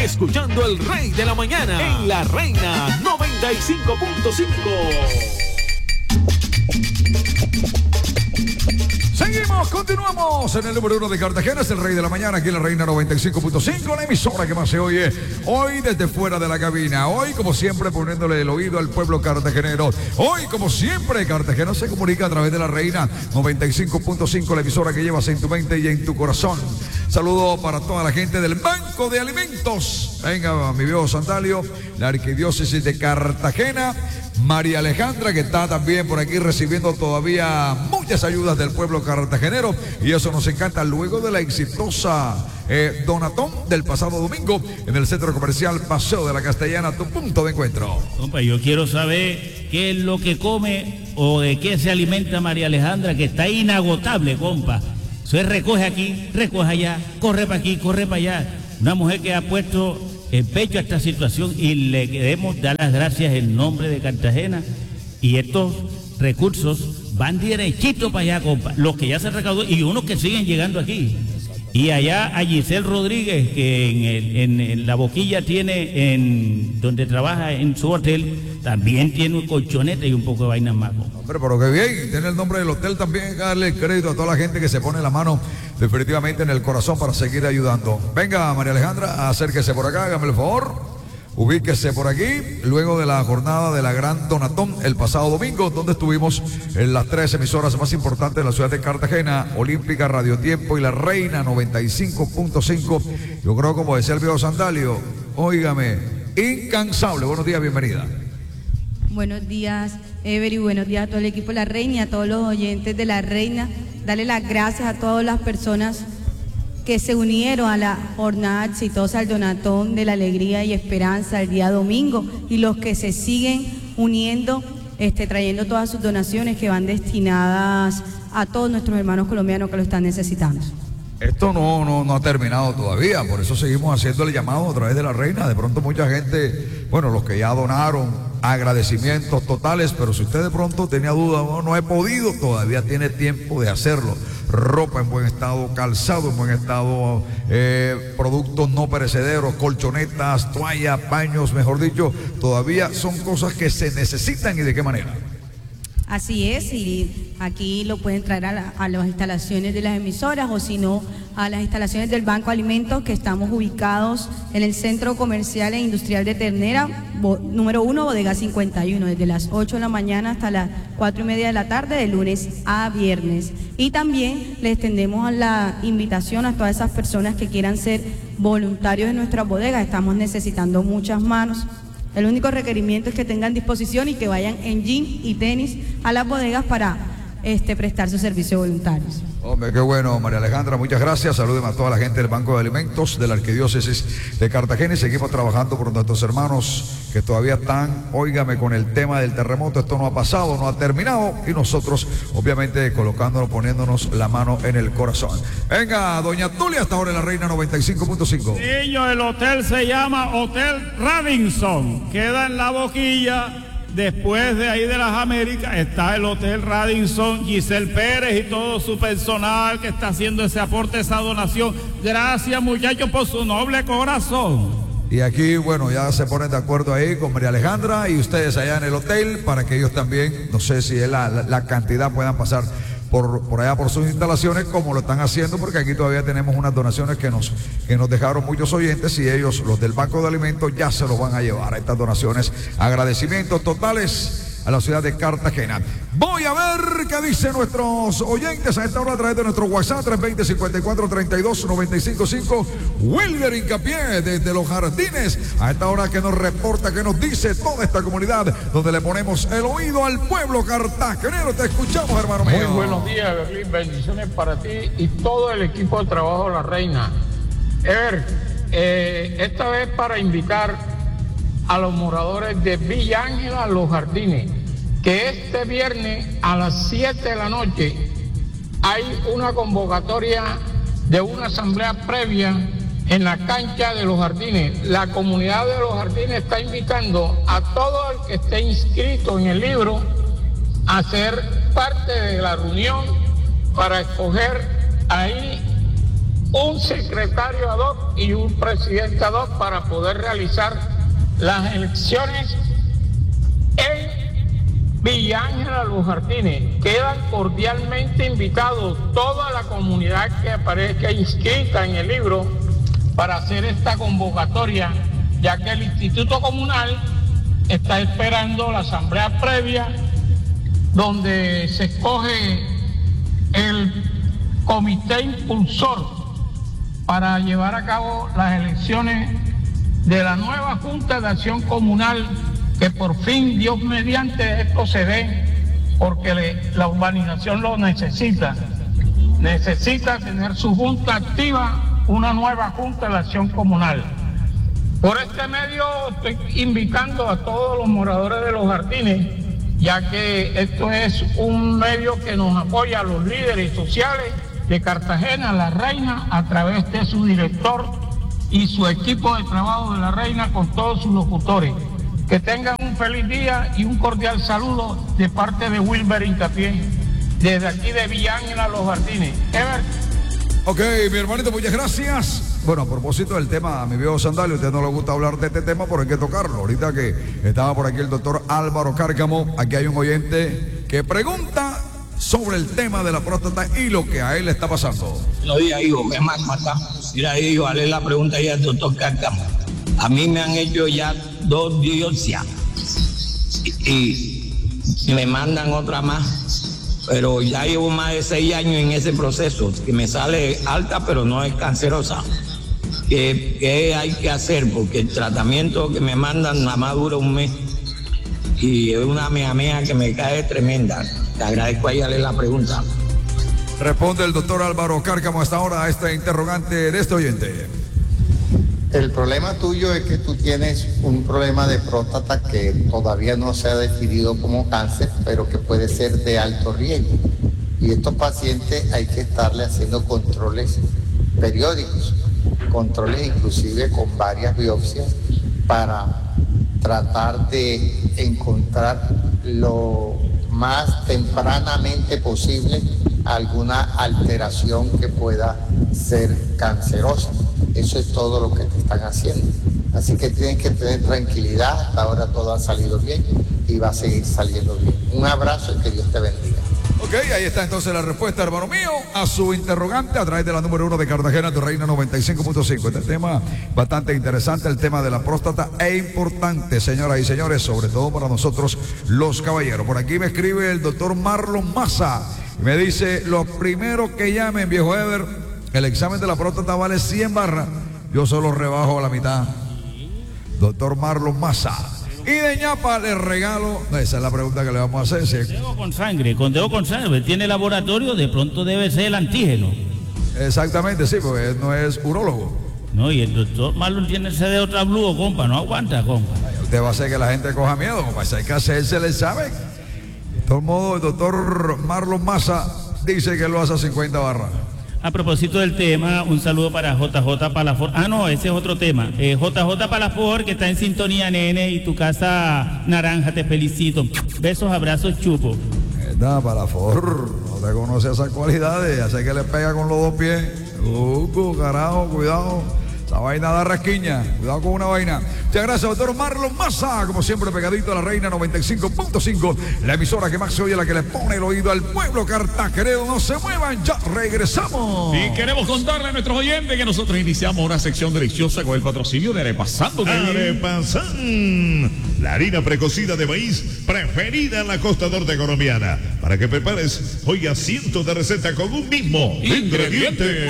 escuchando El Rey de la Mañana en La Reina 95.5. Seguimos, continuamos en el número 1 de Cartagena, es El Rey de la Mañana, aquí en La Reina 95.5, la emisora que más se oye hoy desde fuera de la cabina. Hoy, como siempre, poniéndole el oído al pueblo cartagenero. Hoy, como siempre, Cartagena se comunica a través de La Reina 95.5, la emisora que llevas en tu mente y en tu corazón. Saludo para toda la gente del Banco de Alimentos. Venga, mi viejo Sandalio, la Arquidiócesis de Cartagena. María Alejandra, que está también por aquí recibiendo todavía muchas ayudas del pueblo cartagenero, y eso nos encanta luego de la exitosa donatón del pasado domingo en el centro comercial Paseo de la Castellana, tu punto de encuentro. Compa, yo quiero saber qué es lo que come o de qué se alimenta María Alejandra, que está inagotable, compa. Se recoge aquí, recoge allá, corre para aquí, corre para allá. Una mujer que ha puesto el pecho a esta situación, y le queremos dar las gracias en nombre de Cartagena, y estos recursos van derechito para allá, compa, los que ya se recaudó y unos que siguen llegando aquí. Y allá a Giselle Rodríguez, que en la boquilla tiene, donde trabaja en su hotel, también tiene un colchonete y un poco de vainas más. Hombre, pero qué bien, tiene el nombre del hotel también, darle el crédito a toda la gente que se pone la mano definitivamente en el corazón para seguir ayudando. Venga, María Alejandra, acérquese por acá, hágame el favor. Ubíquese por aquí, luego de la jornada de la Gran Donatón el pasado domingo, donde estuvimos en las 3 emisoras más importantes de la ciudad de Cartagena, Olímpica, Radio Tiempo y La Reina 95.5. Yo creo, como decía el viejo Sandalio, óigame, incansable. Buenos días, bienvenida. Buenos días, Ever, y buenos días a todo el equipo de La Reina y a todos los oyentes de La Reina. Darle las gracias a todas las personas que se unieron a la jornada exitosa del Donatón de la Alegría y Esperanza el día domingo, y los que se siguen uniendo, trayendo todas sus donaciones que van destinadas a todos nuestros hermanos colombianos que lo están necesitando. Esto no ha terminado todavía, por eso seguimos haciendo el llamado a través de La Reina. De pronto mucha gente, bueno, los que ya donaron, agradecimientos totales, pero si usted de pronto tenía duda, no he podido, todavía tiene tiempo de hacerlo. Ropa en buen estado, calzado en buen estado, productos no perecederos, colchonetas, toallas, paños, mejor dicho, todavía son cosas que se necesitan. ¿Y de qué manera? Así es, y aquí lo pueden traer a las instalaciones de las emisoras, o si no, a las instalaciones del Banco de Alimentos, que estamos ubicados en el Centro Comercial e Industrial de Ternera, número 1, Bodega 51, desde las 8 de la mañana hasta las 4:30 de la tarde, de lunes a viernes. Y también les extendemos la invitación a todas esas personas que quieran ser voluntarios de nuestra bodega. Estamos necesitando muchas manos. El único requerimiento es que tengan disposición y que vayan en jean y tenis a las bodegas para prestar sus servicios voluntarios. Hombre, qué bueno, María Alejandra, muchas gracias. Saluden a toda la gente del Banco de Alimentos de la Arquidiócesis de Cartagena, y seguimos trabajando por nuestros hermanos que todavía están, óigame, con el tema del terremoto. Esto no ha pasado, no ha terminado, y nosotros obviamente colocándonos, poniéndonos la mano en el corazón. Venga, doña Tulia, hasta ahora en La Reina 95.5. Niño, el hotel se llama Hotel Radisson, queda en la boquilla. Después de ahí de las Américas está el Hotel Radisson. Giselle Pérez y todo su personal que está haciendo ese aporte, esa donación. Gracias, muchachos, por su noble corazón. Y aquí, bueno, ya se ponen de acuerdo ahí con María Alejandra y ustedes allá en el hotel, para que ellos también, no sé si es la cantidad, puedan pasar por allá por sus instalaciones, como lo están haciendo, porque aquí todavía tenemos unas donaciones que nos dejaron muchos oyentes, y ellos, los del Banco de Alimentos, ya se los van a llevar a estas donaciones. Agradecimientos totales a la ciudad de Cartagena. Voy a ver qué dicen nuestros oyentes a esta hora a través de nuestro WhatsApp 320-54-32-955. Wilder Hincapié desde Los Jardines, a esta hora que nos reporta, que nos dice toda esta comunidad, donde le ponemos el oído al pueblo cartagenero. Te escuchamos, hermano mío. Muy buenos días, Berlín. Bendiciones para ti y todo el equipo de trabajo de La Reina. Ever, esta vez para invitar a los moradores de Villa Ángela, Los Jardines, que este viernes a las 7 de la noche hay una convocatoria de una asamblea previa en la cancha de Los Jardines. La comunidad de Los Jardines está invitando a todo el que esté inscrito en el libro a ser parte de la reunión para escoger ahí un secretario ad hoc y un presidente ad hoc para poder realizar las elecciones en Villa Ángela Los Jardines. Quedan cordialmente invitados toda la comunidad que aparezca inscrita en el libro para hacer esta convocatoria, ya que el Instituto Comunal está esperando la asamblea previa donde se escoge el comité impulsor para llevar a cabo las elecciones de la nueva Junta de Acción Comunal, que por fin, Dios mediante, esto se dé, porque la urbanización lo necesita. Necesita tener su junta activa, una nueva Junta de Acción Comunal. Por este medio estoy invitando a todos los moradores de Los Jardines, ya que esto es un medio que nos apoya a los líderes sociales de Cartagena, La Reina, a través de su director y su equipo de trabajo de La Reina con todos sus locutores. Que tengan un feliz día y un cordial saludo de parte de Wilber Hincapié, desde aquí de Villa Ángela, Los Jardines. Ever. Ok, mi hermanito, muchas gracias. Bueno, a propósito del tema, mi viejo Sandalio, a usted no le gusta hablar de este tema, pero hay que tocarlo. Ahorita que estaba por aquí el doctor Álvaro Cárcamo, aquí hay un oyente que pregunta sobre el tema de la próstata y lo que a él le está pasando. Buenos días, hijo, me mata. Mira, hijo, hazle la pregunta ya al doctor Cárcamo. A mí me han hecho ya 2 biopsias y me mandan otra más, pero ya llevo más de 6 años en ese proceso, que me sale alta pero no es cancerosa. ¿Qué hay que hacer? Porque el tratamiento que me mandan nada más dura un mes y es una mea que me cae tremenda. Te agradezco ahí, darle la pregunta. Responde el doctor Álvaro Cárcamo hasta ahora a este interrogante de este oyente. El problema tuyo es que tú tienes un problema de próstata que todavía no se ha definido como cáncer, pero que puede ser de alto riesgo. Y estos pacientes hay que estarle haciendo controles periódicos, controles inclusive con varias biopsias para tratar de encontrar lo más tempranamente posible alguna alteración que pueda ser cancerosa. Eso es todo lo que te están haciendo. Así que tienes que tener tranquilidad. Hasta ahora todo ha salido bien y va a seguir saliendo bien. Un abrazo y que Dios te bendiga. Ok, ahí está entonces la respuesta, hermano mío, a su interrogante a través de la número 1 de Cartagena, tu Reina 95.5. Este tema bastante interesante, el tema de la próstata, e importante, señoras y señores, sobre todo para nosotros los caballeros. Por aquí me escribe el doctor Marlon Maza. Me dice, lo primero que llamen, viejo Ever, el examen de la próstata vale 100 barras. Yo solo rebajo a la mitad. Doctor Marlon Maza. Y de ñapa le regalo. Esa es la pregunta que le vamos a hacer. Conteo con sangre. Tiene laboratorio, de pronto debe ser el antígeno. Exactamente, sí, porque él no es urólogo. No, y el doctor Marlon tiene ese de otra bluo, compa. No aguanta, compa. Usted va a hacer que la gente coja miedo, compa. Hay que hacerse el examen. De todos modos, el doctor Marlon Maza dice que lo hace a 50 barras. A propósito del tema, un saludo para JJ Palafor. Ah, no, ese es otro tema. JJ Palafor, que está en sintonía, nene, y tu casa naranja, te felicito. Besos, abrazos, chupo. Palafor, no te conoce esas cualidades. Hace que le pega con los 2 pies. Carajo, cuidado. Esa vaina da rasquiña. Cuidado con una vaina. Muchas gracias, doctor Marlon Maza. Como siempre, pegadito a la Reina 95.5. La emisora que más se oye, la que le pone el oído al pueblo cartagenero. No se muevan, ya regresamos. Y queremos contarle a nuestros oyentes que nosotros iniciamos una sección deliciosa con el patrocinio de Arepasando. Arepasan, la harina precocida de maíz preferida en la costa norte colombiana. Para que prepares hoy cientos de recetas con un mismo ingrediente.